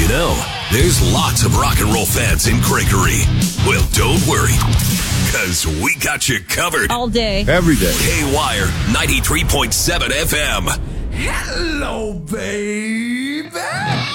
You know, there's lots of rock and roll fans in Gregory. Well, don't worry, because we got you covered. All day. Every day. K-Wire 93.7 FM. Hello, baby.